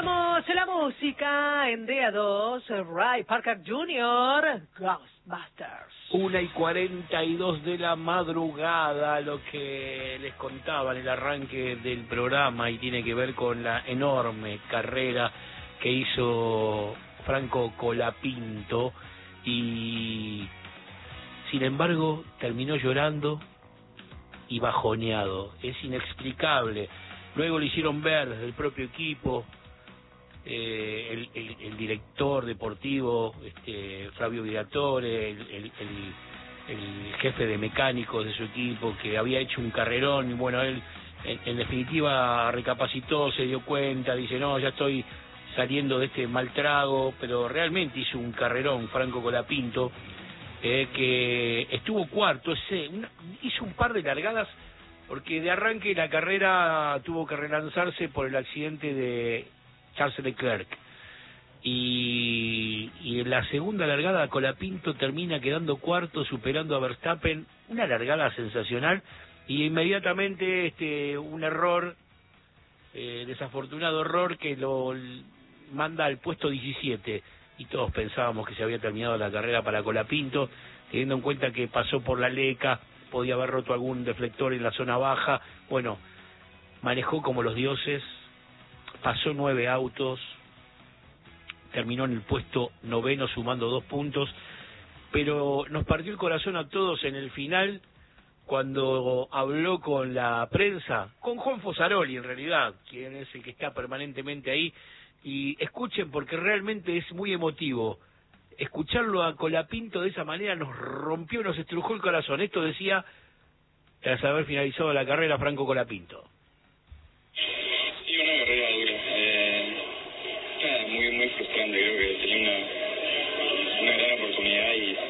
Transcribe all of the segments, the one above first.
Escuchamos la música en DA2, Ray Parker Jr., Ghostbusters. 1:42 de la madrugada, lo que les contaba en el arranque del programa, y tiene que ver con la enorme carrera que hizo Franco Colapinto, y sin embargo terminó llorando y bajoneado. Es inexplicable. Luego le hicieron ver desde el propio equipo, el director deportivo, Flavio Viratore, el jefe de mecánicos de su equipo, que había hecho un carrerón, y bueno, él en definitiva recapacitó, se dio cuenta, dice, no, ya estoy saliendo de este mal trago, pero realmente hizo un carrerón Franco Colapinto, que estuvo cuarto, hizo un par de largadas, porque de arranque la carrera tuvo que relanzarse por el accidente de Charles Leclerc, y en la segunda largada Colapinto termina quedando cuarto, superando a Verstappen, una largada sensacional, y inmediatamente un error, desafortunado error, que lo manda al puesto 17, y todos pensábamos que se había terminado la carrera para Colapinto, teniendo en cuenta que pasó por la Leca, podía haber roto algún deflector en la zona baja. Bueno, manejó como los dioses, pasó 9 autos, terminó en el puesto 9º sumando 2 puntos, pero nos partió el corazón a todos en el final cuando habló con la prensa, con Juan Fosaroli en realidad, quien es el que está permanentemente ahí, y escuchen porque realmente es muy emotivo. Escucharlo a Colapinto de esa manera nos rompió, nos estrujó el corazón. Esto decía, tras haber finalizado la carrera, Franco Colapinto. Sí, una carrera dura. Nada, muy frustrante. Creo que tenía una gran oportunidad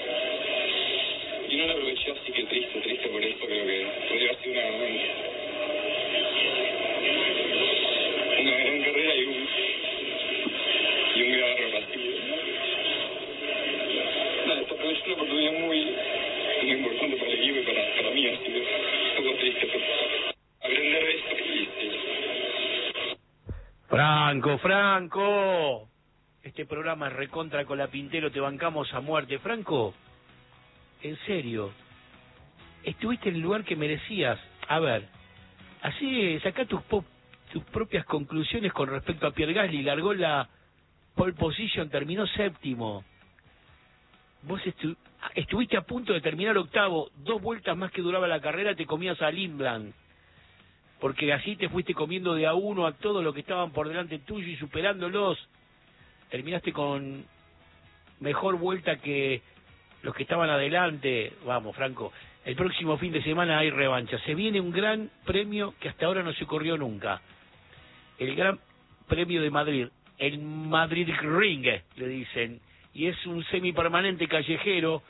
y no la aproveché, así que triste por eso. Creo que podría haber sido una gran carrera y un gran repartido. Nada, esta es una oportunidad muy importante para el equipo y para mí, así que un poco triste por aprender de esto. Franco, este programa es recontra Colapintero, te bancamos a muerte. Franco, en serio, estuviste en el lugar que merecías. A ver, así sacá tus propias conclusiones con respecto a Pierre Gasly. Largó la pole position, terminó 7º. Vos estuviste a punto de terminar 8º, 2 vueltas más que duraba la carrera, te comías a Lindblad, porque así te fuiste comiendo de a uno a todos los que estaban por delante tuyo y superándolos. Terminaste con mejor vuelta que los que estaban adelante. Vamos, Franco, el próximo fin de semana hay revancha. Se viene un gran premio que hasta ahora no se corrió nunca. El Gran Premio de Madrid, el Madrid Ring, le dicen, y es un semipermanente callejero.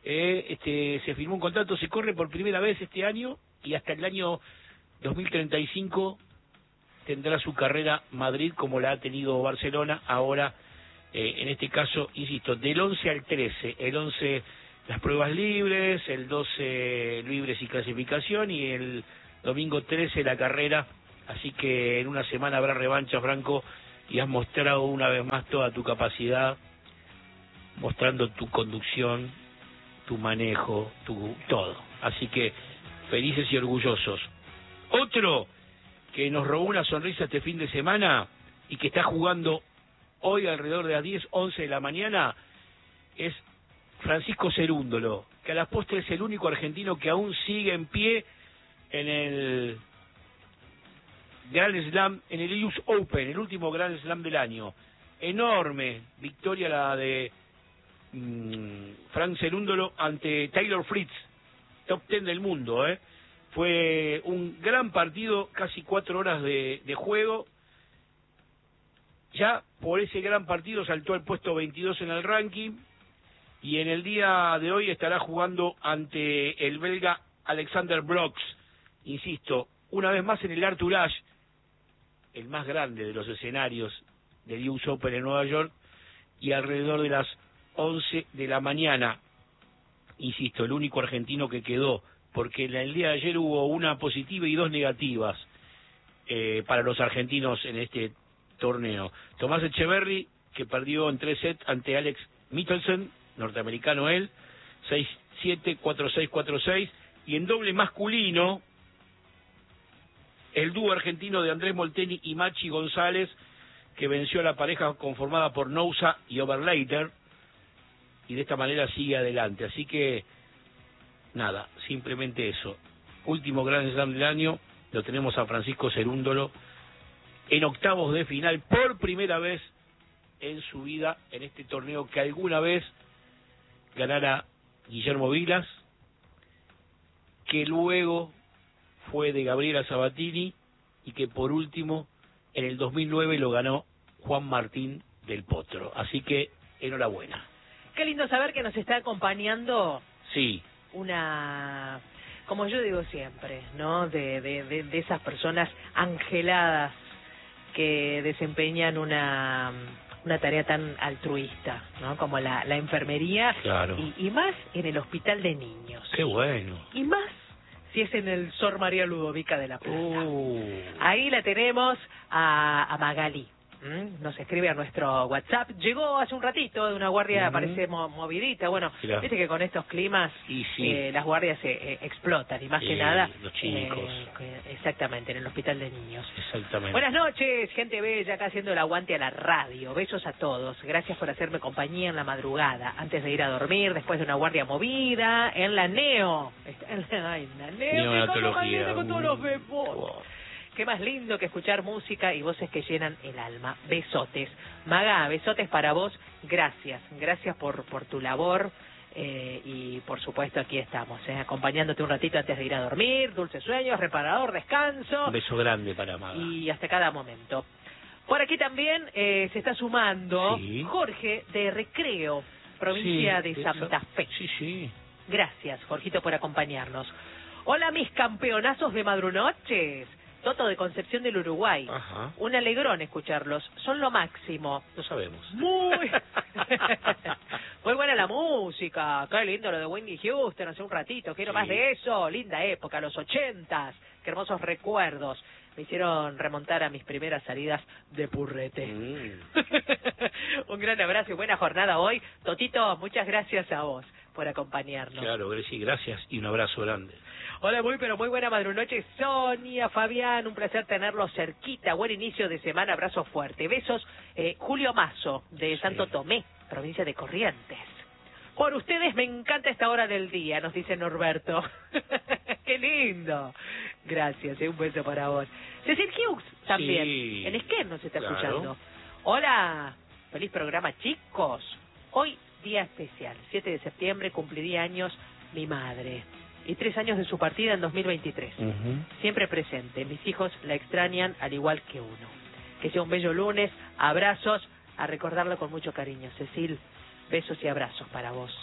Se firmó un contrato, se corre por primera vez este año, y hasta el año 2035 tendrá su carrera Madrid, como la ha tenido Barcelona. Ahora, en este caso, insisto, del 11 al 13, el 11 las pruebas libres, el 12 libres y clasificación, y el domingo 13 la carrera. Así que en una semana habrá revancha, Franco, y has mostrado una vez más toda tu capacidad, mostrando tu conducción, tu manejo, todo. Así que felices y orgullosos. Otro que nos robó una sonrisa este fin de semana y que está jugando hoy alrededor de las 10, 11 de la mañana es Francisco Cerúndolo, que a la postre es el único argentino que aún sigue en pie en el Grand Slam, en el US Open, el último Grand Slam del año. Enorme victoria la de Frank Cerúndolo ante Taylor Fritz, top 10 del mundo. Fue un gran partido, casi 4 horas de juego. Ya por ese gran partido saltó al puesto 22 en el ranking, y en el día de hoy estará jugando ante el belga Alexander Brooks. Insisto, una vez más en el Arthur Ashe, el más grande de los escenarios del US Open en Nueva York, y alrededor de las 11 de la mañana. Insisto, el único argentino que quedó, porque en el día de ayer hubo una positiva y 2 negativas para los argentinos en este torneo. Tomás Echeverry, que perdió en 3 sets ante Alex Michelsen, norteamericano él, 6-7, 4-6, 4-6, y en doble masculino, el dúo argentino de Andrés Molteni y Machi González, que venció a la pareja conformada por Nousa y Overleiter, y de esta manera sigue adelante. Así que, nada, simplemente eso. Último Grand Slam del año, lo tenemos a Francisco Cerúndolo en octavos de final, por primera vez en su vida, en este torneo que alguna vez ganara Guillermo Vilas, que luego fue de Gabriela Sabatini, y que por último, en el 2009 lo ganó Juan Martín del Potro. Así que, enhorabuena. Qué lindo saber que nos está acompañando Sí. una, como yo digo siempre, ¿no? De esas personas angeladas que desempeñan una tarea tan altruista, ¿no? Como la enfermería. Claro. Y más en el hospital de niños. Qué bueno. Y más si es en el Sor María Ludovica de la Plata. Ahí la tenemos a Magalí. Nos escribe a nuestro WhatsApp. Llegó hace un ratito de una guardia, parece movidita. Bueno, Mirá. viste que con estos climas Y sí. las guardias explotan, y más Sí, que nada los chicos. exactamente, en el hospital de niños. Exactamente. Buenas noches, gente bella, acá haciendo el aguante a la radio. Besos a todos. Gracias por hacerme compañía en la madrugada, antes de ir a dormir, después de una guardia movida, en la Neo. En la Neo, Neonatología. con todos los bebés. Wow. Qué más lindo que escuchar música y voces que llenan el alma. Besotes. Maga, besotes para vos. Gracias. Gracias por tu labor. Y por supuesto aquí estamos, acompañándote un ratito antes de ir a dormir. Dulces sueños, reparador, descanso. Un beso grande para Maga. Y hasta cada momento. Por aquí también se está sumando Sí. Jorge de Recreo, provincia Sí, de Santa Fe. Sí, sí. Gracias, Jorgito, por acompañarnos. Hola, mis campeonazos de madrunoches. Toto de Concepción del Uruguay. Ajá. Un alegrón escucharlos. Son lo máximo. Lo sabemos. Muy buena la música. Qué lindo lo de Whitney Houston hace un ratito. Quiero Sí. más de eso. Linda época, los 80s. Qué hermosos recuerdos. Me hicieron remontar a mis primeras salidas de purrete. Un gran abrazo y buena jornada hoy. Totito, muchas gracias a vos por acompañarnos. Claro, Grecia, gracias y un abrazo grande. Hola, pero muy buena madrunoche, Sonia, Fabián, un placer tenerlos cerquita, buen inicio de semana, abrazo fuerte. Besos, Julio Mazo, de Santo Tomé, provincia de Corrientes. Por ustedes me encanta esta hora del día, nos dice Norberto. ¡Qué lindo! Gracias, un beso para vos. Cecil Hughes también, Sí. en Esquer nos está Claro. escuchando. Hola, feliz programa, chicos. Hoy, día especial, 7 de septiembre, cumpliría años mi madre. Y 3 años de su partida en 2023. Siempre presente. Mis hijos la extrañan al igual que uno. Que sea un bello lunes. Abrazos. A recordarlo con mucho cariño. Cecil, besos y abrazos para vos.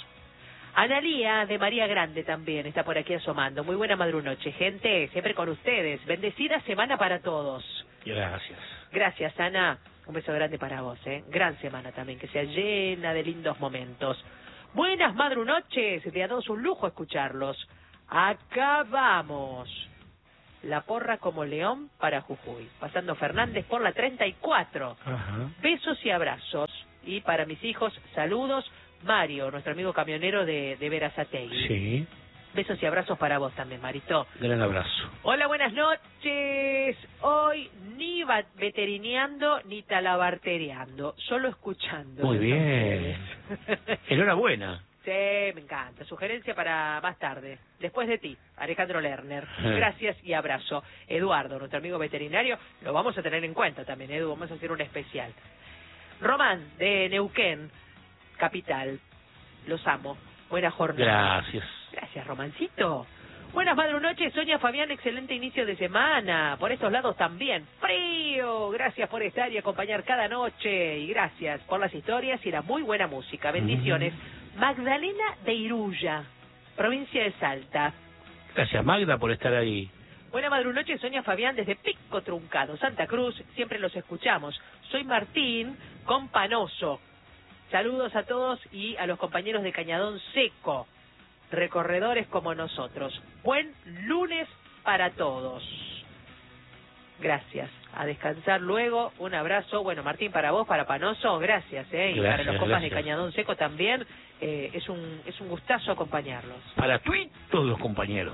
Analía de María Grande también está por aquí asomando. Muy buena madrunoche, gente. Siempre con ustedes. Bendecida semana para todos. Gracias. Gracias, Ana. Un beso grande para vos, Gran semana también. Que sea llena de lindos momentos. Buenas madrunoches. De a dos un lujo escucharlos. Acá vamos. La porra como león para Jujuy. Pasando Fernández por la 34. Ajá. Besos y abrazos. Y para mis hijos, saludos. Mario, nuestro amigo camionero de Berazategui. Sí. Besos y abrazos para vos también, Marito. Gran abrazo. Hola, buenas noches. Hoy ni veterineando ni talabartereando. Solo escuchando. Muy bien. Enhorabuena. Sí, me encanta. Sugerencia para más tarde. Después de ti, Alejandro Lerner. Gracias y abrazo. Eduardo, nuestro amigo veterinario, lo vamos a tener en cuenta también, Edu. Vamos a hacer un especial. Román, de Neuquén, capital. Los amo. Buena jornada. Gracias. Gracias, Romancito. Buenas madrunoches, Sonia, Fabián, excelente inicio de semana. Por estos lados también. Frío. Gracias por estar y acompañar cada noche. Y gracias por las historias y la muy buena música. Bendiciones. Magdalena de Iruya, provincia de Salta. Gracias, Magda, por estar ahí. Buena madrunoche, Sonia, Fabián, desde Pico Truncado, Santa Cruz. Siempre los escuchamos. Soy Martín Companoso. Saludos a todos y a los compañeros de Cañadón Seco, recorredores como nosotros. Buen lunes para todos. Gracias. a descansar luego. Un abrazo. Bueno, Martín, para vos, para Panoso, gracias, y gracias, para los compas de gracias. Cañadón Seco también. Es un gustazo acompañarlos. Para todos los compañeros.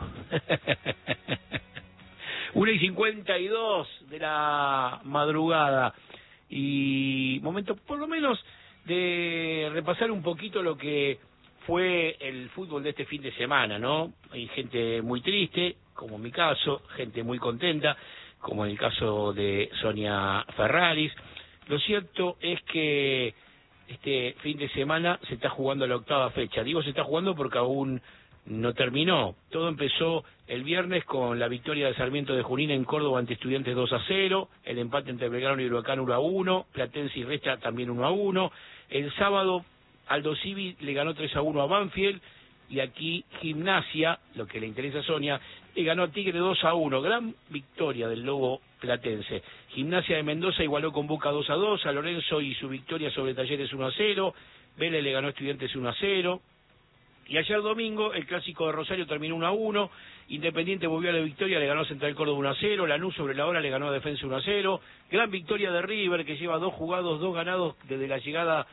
1:52 de la madrugada. Y momento, por lo menos, de repasar un poquito lo que fue el fútbol de este fin de semana, ¿no? Hay gente muy triste, como en mi caso, gente muy contenta, como en el caso de Sonia Ferraris. Lo cierto es que este fin de semana se está jugando la 8ª fecha. Digo se está jugando porque aún no terminó. Todo empezó el viernes con la victoria de Sarmiento de Junín en Córdoba ante Estudiantes 2-0, el empate entre Belgrano y Huracán 1-1, Platense y Recha también 1-1. El sábado Aldo Civi le ganó 3-1 a Banfield, y aquí Gimnasia, lo que le interesa a Sonia, le ganó a Tigre 2-1. Gran victoria del Lobo platense. Gimnasia de Mendoza igualó con Boca 2-2, San Lorenzo y su victoria sobre Talleres 1-0, Vélez le ganó a Estudiantes 1-0. Y ayer domingo el clásico de Rosario terminó 1-1, Independiente volvió a la victoria, le ganó a Central Córdoba 1-0, Lanús sobre la hora le ganó a Defensa 1-0, gran victoria de River que lleva 2 jugados, 2 ganados desde la llegada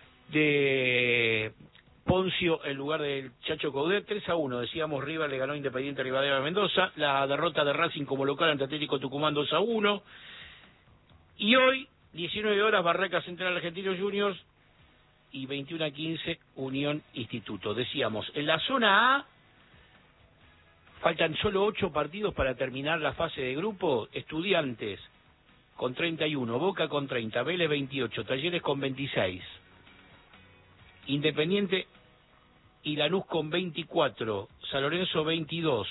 de Poncio en lugar del Chacho Coudet. 3-1, decíamos, River le ganó a Independiente Rivadavia de Mendoza, la derrota de Racing como local ante Atlético Tucumán 2-1, y hoy, 19 horas, Barracas Central Argentinos Juniors, y 21:15 Unión Instituto. Decíamos, en la zona A faltan solo 8 partidos para terminar la fase de grupo. Estudiantes con 31, Boca con 30, Vélez 28, Talleres con 26, Independiente y Lanús con 24, San Lorenzo 22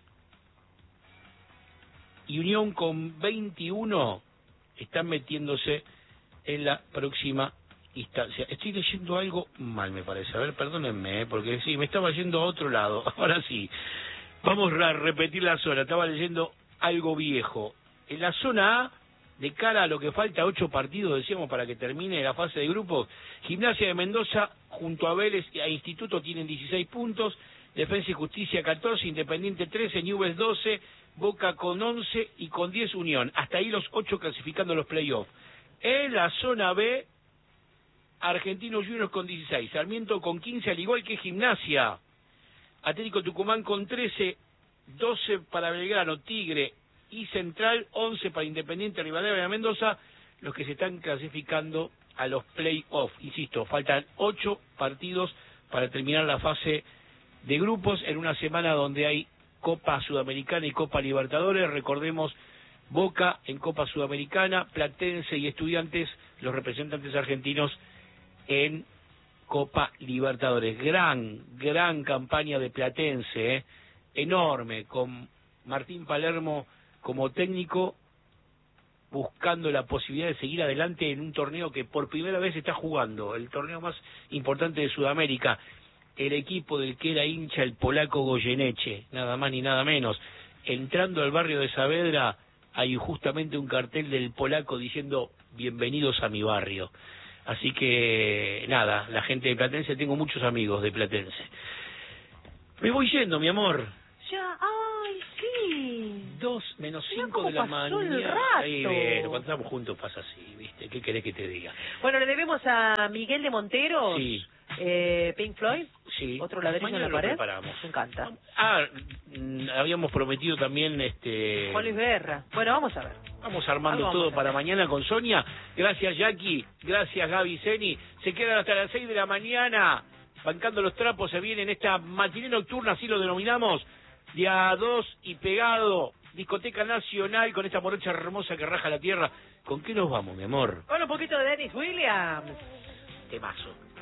y Unión con 21 están metiéndose en la próxima instancia. Estoy leyendo algo mal, me parece. A ver, perdónenme, porque sí, me estaba yendo a otro lado. Ahora sí, vamos a repetir la zona. Estaba leyendo algo viejo. En la zona A, de cara a lo que falta 8 partidos, decíamos, para que termine la fase de grupos, Gimnasia de Mendoza junto a Vélez y a Instituto tienen 16 puntos, Defensa y Justicia 14, Independiente 13, Newell's 12, Boca con 11 y con 10 Unión. Hasta ahí los 8 clasificando los playoffs. En la zona B, Argentinos Juniors con 16, Sarmiento con 15, al igual que Gimnasia, Atlético Tucumán con 13, 12 para Belgrano, Tigre y Central, 11 para Independiente Rivadavia de Mendoza, los que se están clasificando a los play-off. Insisto, faltan 8 partidos para terminar la fase de grupos en una semana donde hay Copa Sudamericana y Copa Libertadores. Recordemos, Boca en Copa Sudamericana, Platense y Estudiantes, los representantes argentinos, en Copa Libertadores. Gran campaña de Platense, enorme, con Martín Palermo como técnico, buscando la posibilidad de seguir adelante en un torneo que por primera vez está jugando, el torneo más importante de Sudamérica, el equipo del que era hincha el polaco Goyeneche, nada más ni nada menos. Entrando al barrio de Saavedra hay justamente un cartel del polaco diciendo bienvenidos a mi barrio. Así que, nada, la gente de Platense, tengo muchos amigos de Platense. Me voy yendo, mi amor. Ya, ay, sí. 2:05 de la mañana. Ahí, bueno, cuando estamos juntos pasa así, ¿viste? ¿Qué querés que te diga? Bueno, le debemos a Miguel de Monteros, Sí. Pink Floyd, Sí. otro ladrillo en Mañana la lo pared. preparamos. Me encanta. Habíamos prometido también Juan Luis Guerra. Bueno, vamos a ver. Vamos armando todo para mañana con Sonia. Gracias, Jackie. Gracias, Gaby Zeni. Se quedan hasta las 6 de la mañana bancando los trapos. Se viene en esta matiné nocturna, así lo denominamos, de a 2 y pegado. Discoteca Nacional con esta morocha hermosa que raja la tierra. ¿Con qué nos vamos, mi amor? Con un poquito de Dennis Williams. Temazo.